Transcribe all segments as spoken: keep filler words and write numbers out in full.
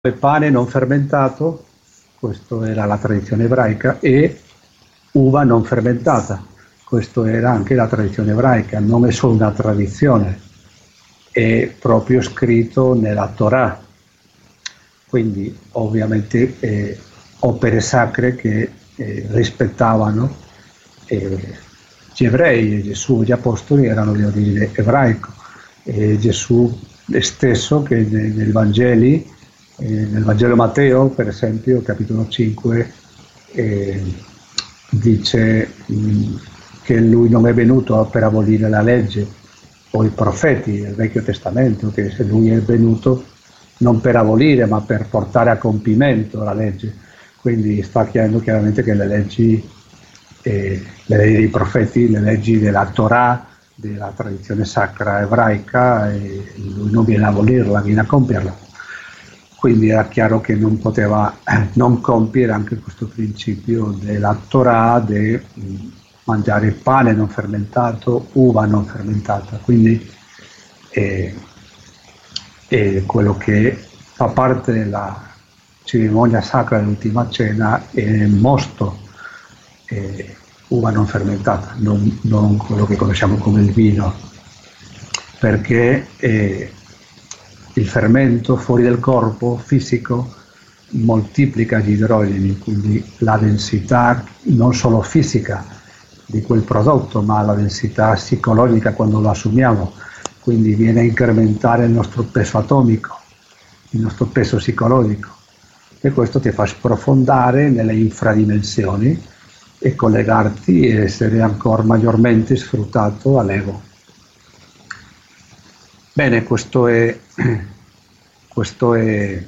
pane non fermentato, questa era la tradizione ebraica, e uva non fermentata, questa era anche la tradizione ebraica, non è solo una tradizione, è proprio scritto nella Torah, quindi ovviamente eh, opere sacre che eh, rispettavano eh, gli ebrei, e Gesù e gli apostoli erano di origine ebraico, e Gesù stesso che nei, nei Vangeli, eh, nel Vangelo Matteo per esempio, capitolo cinque, eh, dice mh, che lui non è venuto per abolire la legge o i profeti del Vecchio Testamento, che lui è venuto non per abolire ma per portare a compimento la legge, quindi sta chiarendo chiaramente che le leggi, eh, le leggi dei profeti, le leggi della Torah, della tradizione sacra ebraica, e lui non viene a abolirla, viene a compierla. Quindi era chiaro che non poteva non compiere anche questo principio della Torah di mangiare pane non fermentato, uva non fermentata. Quindi eh, eh, quello che fa parte della cerimonia sacra dell'ultima cena è mosto, eh, uva non fermentata, non, non quello che conosciamo come il vino, perché eh, il fermento fuori del corpo fisico moltiplica gli idrogeni, quindi la densità non solo fisica di quel prodotto, ma la densità psicologica quando lo assumiamo, quindi viene a incrementare il nostro peso atomico, il nostro peso psicologico, e questo ti fa sprofondare nelle infradimensioni e collegarti e essere ancora maggiormente sfruttato all'ego. Bene, questo è, questo è,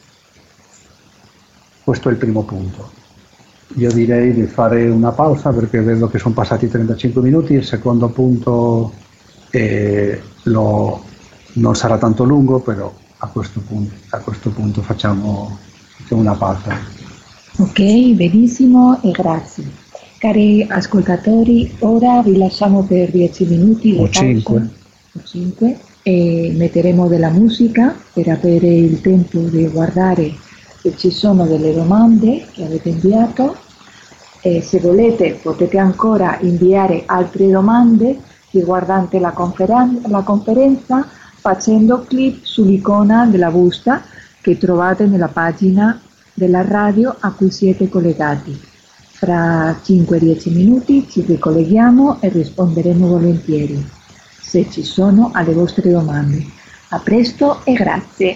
questo è il primo punto. Io direi di fare una pausa perché vedo che sono passati trentacinque minuti. Il secondo punto eh, lo, non sarà tanto lungo, però a questo punto, a questo punto facciamo, facciamo una pausa. Ok, benissimo e grazie. Cari ascoltatori, ora vi lasciamo per dieci minuti o cinque. O cinque e metteremo della musica per avere il tempo di guardare se ci sono delle domande che avete inviato, e se volete potete ancora inviare altre domande riguardanti la, conferen- la conferenza facendo clic sull'icona della busta che trovate nella pagina della radio a cui siete collegati. Fra cinque dieci minuti ci ricolleghiamo e risponderemo volentieri se ci sono alle vostre domande. A presto e grazie.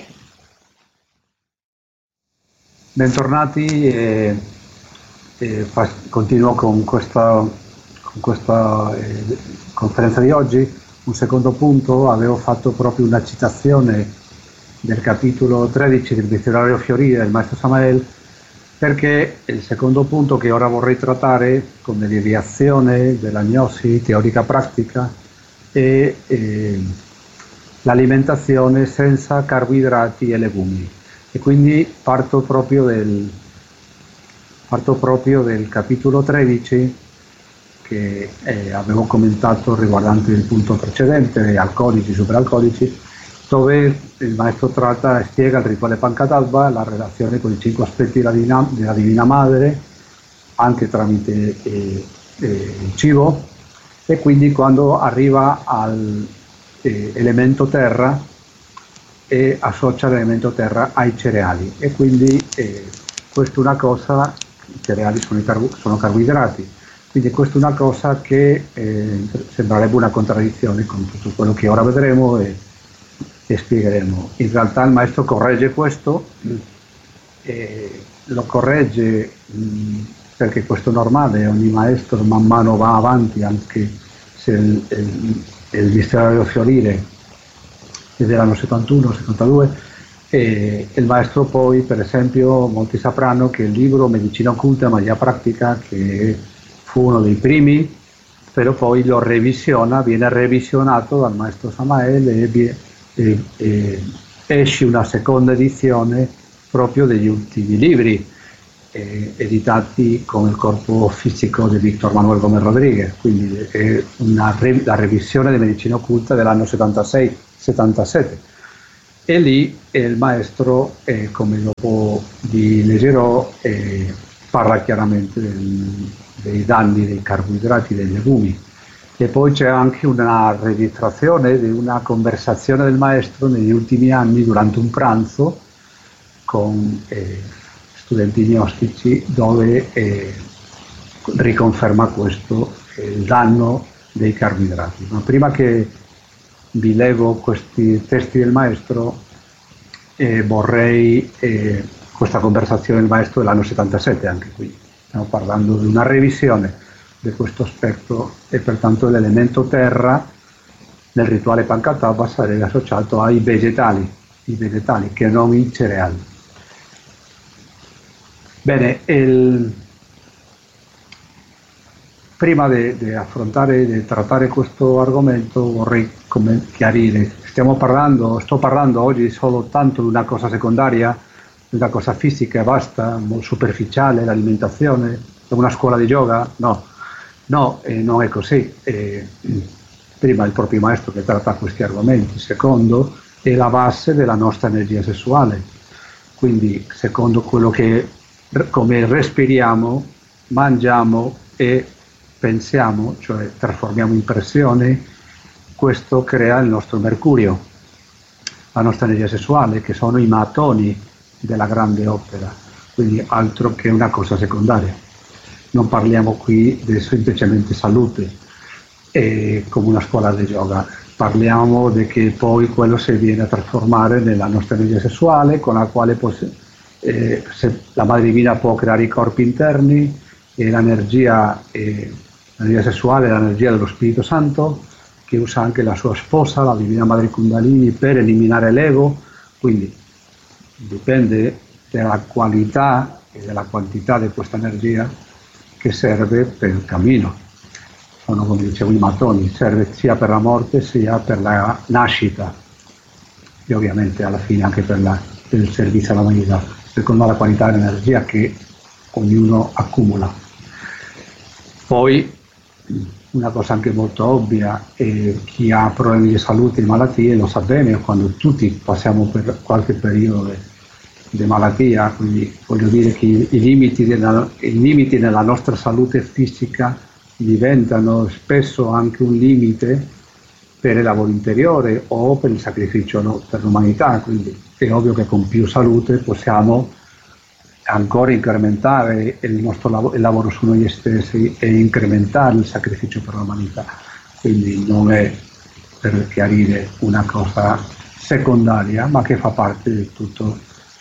Bentornati, e, e fa, continuo con questa, con questa eh, conferenza di oggi. Un secondo punto, avevo fatto proprio una citazione del capitolo tredici del Dizionario Fiorire del Maestro Samael, perché il secondo punto che ora vorrei trattare come deviazione della gnosi teorica pratica è eh, l'alimentazione senza carboidrati e legumi. E quindi parto proprio del, parto proprio del capitolo tredici che eh, avevo commentato riguardante il punto precedente, alcolici, superalcolici, dove il maestro tratta e spiega il rituale Pankadalva, la relazione con i cinque aspetti della Divina, della Divina Madre, anche tramite eh, eh, il cibo, e quindi quando arriva all'elemento eh, terra e associa l'elemento terra ai cereali, e quindi eh, questa è una cosa, i cereali sono, i carbo, sono carboidrati, quindi questa è una cosa che eh, sembrerebbe una contraddizione con tutto quello che ora vedremo e, e spiegheremo. In realtà il maestro corregge questo, e lo corregge mh, perché questo è normale, ogni maestro man mano va avanti, anche se il, il, il Dizionario Fiorire è dell'anno settantuno settantadue, e il maestro poi, per esempio, molti sapranno che il libro Medicina Occulta e Magia Pratica, che fu uno dei primi, però poi lo revisiona, viene revisionato dal maestro Samael e, e, e esce una seconda edizione proprio degli ultimi libri eh, editati con il corpo fisico di Víctor Manuel Gómez Rodríguez, quindi è una, la revisione di Medicina Occulta dell'anno settantasei settantasette. E lì eh, il maestro, eh, come dopo vi leggerò, eh, parla chiaramente del, dei danni dei carboidrati, dei legumi. E poi c'è anche una registrazione di una conversazione del maestro negli ultimi anni durante un pranzo con eh, studenti gnostici, dove eh, riconferma questo, eh, il danno dei carboidrati. Ma prima che vi leggo questi testi del maestro, eh, vorrei eh, questa conversazione del maestro dell'anno settantasette, anche qui stiamo parlando di una revisione di questo aspetto, e pertanto l'elemento terra nel rituale Pancatava sarebbe associato ai vegetali, i vegetali che non i cereali. Bene, il, prima di affrontare, di trattare questo argomento, vorrei come chiarire, stiamo parlando, sto parlando oggi soltanto di una cosa secondaria, di una cosa fisica e basta, superficiale, l'alimentazione, una scuola di yoga? No. No, eh, non è così. Eh, prima il proprio maestro che tratta questi argomenti, secondo è la base della nostra energia sessuale, quindi secondo quello che come respiriamo, mangiamo e pensiamo, cioè trasformiamo in pressione, questo crea il nostro mercurio, la nostra energia sessuale, che sono i mattoni della grande opera, quindi altro che una cosa secondaria. Non parliamo qui di semplicemente salute, eh, come una scuola di yoga, parliamo di che poi quello si viene a trasformare nella nostra energia sessuale, con la quale eh, se la Madre Divina può creare i corpi interni, e l'energia, eh, l'energia sessuale è l'energia dello Spirito Santo, che usa anche la sua sposa, la Divina Madre Kundalini, per eliminare l'ego, quindi dipende dalla qualità e della quantità di questa energia che serve per il cammino. Sono, come dicevo, i mattoni, serve sia per la morte sia per la nascita, e ovviamente alla fine anche per, la, per il servizio all'umanità, secondo la qualità dell'energia che ognuno accumula. Poi una cosa anche molto ovvia, eh, chi ha problemi di salute e malattie lo sa bene, quando tutti passiamo per qualche periodo di malattia, quindi voglio dire che i, i, limiti della, i limiti nella nostra salute fisica diventano spesso anche un limite per il lavoro interiore o per il sacrificio, no, per l'umanità, quindi è ovvio che con più salute possiamo ancora incrementare il nostro lavoro, il lavoro su noi stessi, e incrementare il sacrificio per l'umanità. Quindi non è, per chiarire, una cosa secondaria, ma che fa parte di tutto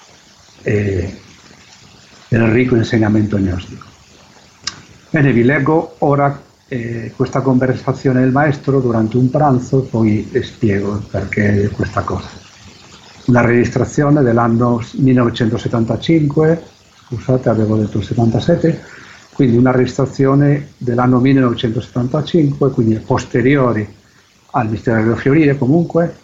eh, del ricco insegnamento gnostico. Bene, vi leggo ora eh, questa conversazione del maestro durante un pranzo, poi spiego perché questa cosa. Una registrazione dell'anno millenovecentosettantacinque, scusate, avevo detto settantasette, quindi una registrazione dell'anno millenovecentosettantacinque, quindi posteriori al mistero dello fiorire comunque,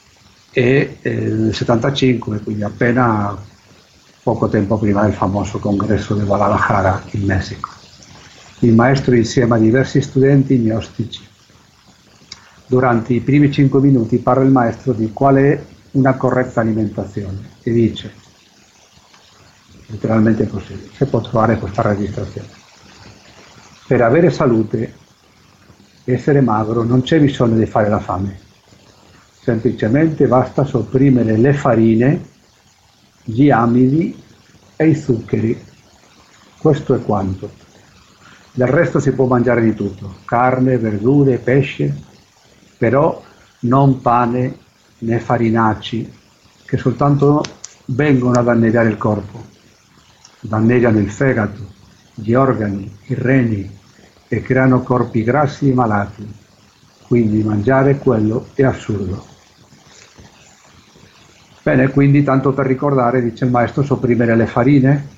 e il settantacinque, quindi appena poco tempo prima del famoso congresso di Guadalajara in Messico. Il maestro, insieme a diversi studenti gnostici. Durante i primi cinque minuti parla il maestro di qual è una corretta alimentazione, e dice, letteralmente così, si può trovare questa registrazione: per avere salute, essere magro, non c'è bisogno di fare la fame, semplicemente basta sopprimere le farine, gli amidi e i zuccheri, questo è quanto. Del resto si può mangiare di tutto, carne, verdure, pesce, però non pane né farinacci, che soltanto vengono a danneggiare il corpo, danneggiano il fegato, gli organi, i reni, e creano corpi grassi e malati. Quindi mangiare quello è assurdo. Bene, quindi tanto per ricordare, dice il maestro, sopprimere le farine,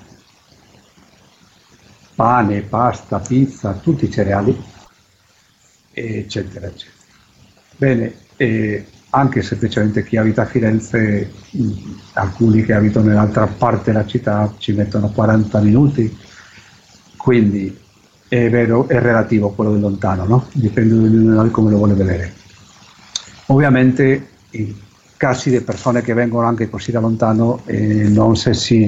pane, pasta, pizza, tutti i cereali, eccetera, eccetera. Bene, eh, anche semplicemente chi abita a Firenze, mh, alcuni che abitano nell'altra parte della città ci mettono quaranta minuti, quindi è vero, è relativo quello del lontano, no? Dipende da ognuno di noi come lo vuole vedere. Ovviamente il casi di persone che vengono anche così da lontano e non se si